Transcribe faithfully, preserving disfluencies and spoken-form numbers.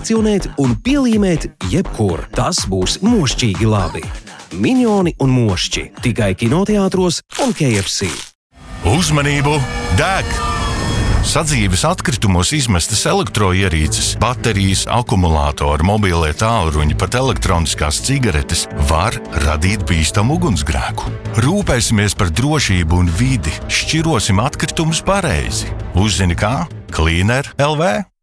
kolekcionēt un pielīmēt jebkur. Tas būs mošķīgi labi. Minioni un mošķi tikai kinoteātros un K F C. Uzmanību! Deg! Sadzīves atkritumos izmestas elektroierīces, baterijas, akumulātori, mobilie tālruņi, pat elektroniskās cigaretes var radīt bīstamu ugunsgrēku. Rūpēsimies par drošību un vidi, šķirosim atkritumus pareizi. Uzzini kā? Cleaner L V